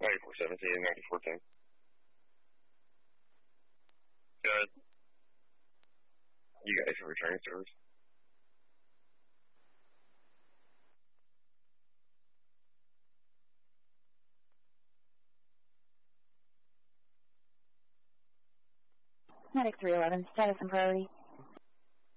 9417 and 9410. Good. You guys are returning service. Medic 311, status and priority.